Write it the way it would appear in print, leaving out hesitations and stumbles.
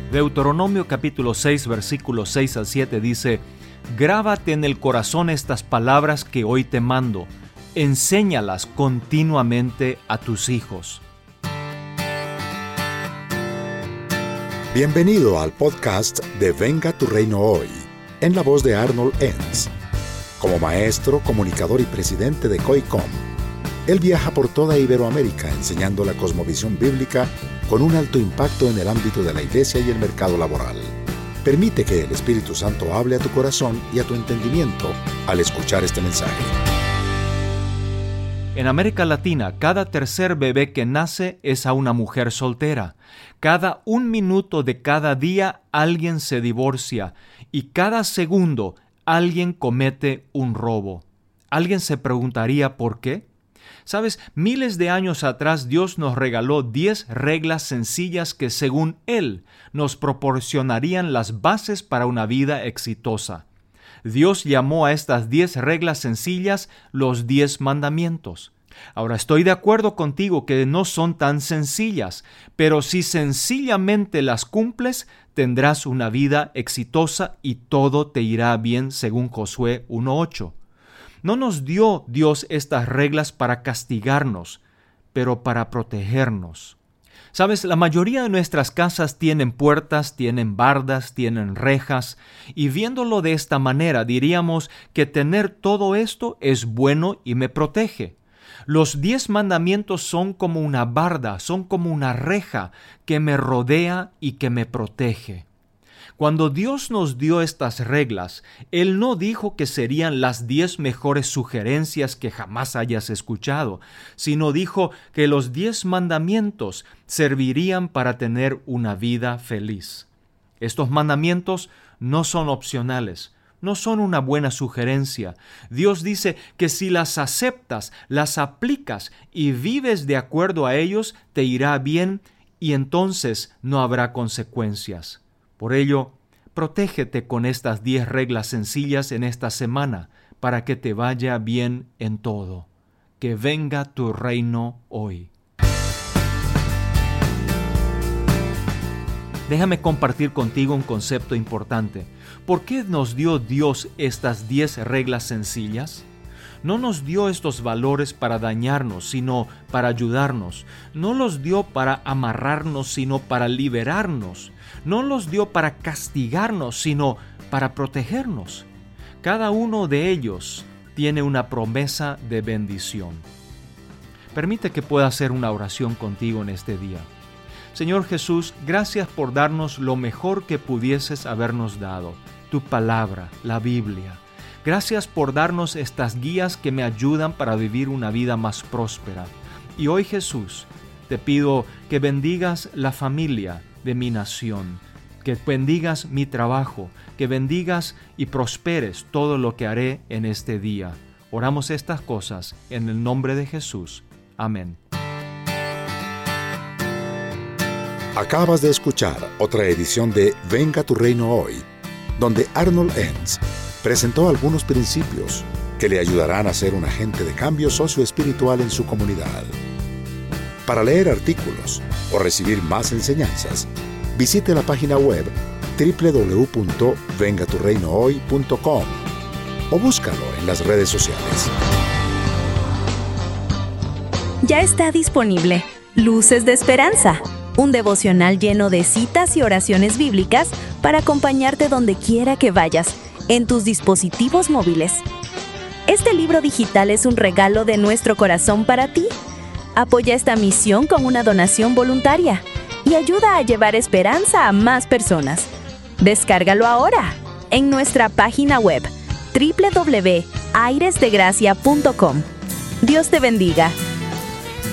Deuteronomio capítulo 6, versículos 6 al 7 dice: Grábate en el corazón estas palabras que hoy te mando, enséñalas continuamente a tus hijos. Bienvenido al podcast de Venga tu Reino Hoy, en la voz de Arnold Enns. Como maestro, comunicador y presidente de COICOM, él viaja por toda Iberoamérica enseñando la cosmovisión bíblica con un alto impacto en el ámbito de la iglesia y el mercado laboral. Permite que el Espíritu Santo hable a tu corazón y a tu entendimiento al escuchar este mensaje. En América Latina, cada tercer bebé que nace es a una mujer soltera. Cada 1 minuto de cada día alguien se divorcia y cada segundo alguien comete un robo. ¿Alguien se preguntaría por qué? Sabes, miles de años atrás Dios nos regaló 10 reglas sencillas que, según Él, nos proporcionarían las bases para una vida exitosa. Dios llamó a estas 10 reglas sencillas los 10 mandamientos. Ahora, estoy de acuerdo contigo que no son tan sencillas, pero si sencillamente las cumples, tendrás una vida exitosa y todo te irá bien, según Josué 1:8. No nos dio Dios estas reglas para castigarnos, pero para protegernos. Sabes, la mayoría de nuestras casas tienen puertas, tienen bardas, tienen rejas, y viéndolo de esta manera diríamos que tener todo esto es bueno y me protege. Los 10 mandamientos son como una barda, son como una reja que me rodea y que me protege. Cuando Dios nos dio estas reglas, Él no dijo que serían las 10 mejores sugerencias que jamás hayas escuchado, sino dijo que los 10 mandamientos servirían para tener una vida feliz. Estos mandamientos no son opcionales, no son una buena sugerencia. Dios dice que si las aceptas, las aplicas y vives de acuerdo a ellos, te irá bien y entonces no habrá consecuencias. Por ello, protégete con estas 10 reglas sencillas en esta semana para que te vaya bien en todo. Que venga tu reino hoy. Déjame compartir contigo un concepto importante. ¿Por qué nos dio Dios estas 10 reglas sencillas? No nos dio estos valores para dañarnos, sino para ayudarnos. No los dio para amarrarnos, sino para liberarnos. No los dio para castigarnos, sino para protegernos. Cada uno de ellos tiene una promesa de bendición. Permite que pueda hacer una oración contigo en este día. Señor Jesús, gracias por darnos lo mejor que pudieses habernos dado, tu palabra, la Biblia. Gracias por darnos estas guías que me ayudan para vivir una vida más próspera. Y hoy, Jesús, te pido que bendigas la familia de mi nación, que bendigas mi trabajo, que bendigas y prosperes todo lo que haré en este día. Oramos estas cosas en el nombre de Jesús. Amén. Acabas de escuchar otra edición de Venga tu Reino Hoy, donde Arnold Enns presentó algunos principios que le ayudarán a ser un agente de cambio socioespiritual en su comunidad. Para leer artículos o recibir más enseñanzas, visite la página web www.vengaturreinohoy.com o búscalo en las redes sociales. Ya está disponible Luces de Esperanza, un devocional lleno de citas y oraciones bíblicas para acompañarte donde quiera que vayas, en tus dispositivos móviles. Este libro digital es un regalo de nuestro corazón para ti. Apoya esta misión con una donación voluntaria y ayuda a llevar esperanza a más personas. Descárgalo ahora en nuestra página web www.airesdegracia.com. Dios te bendiga.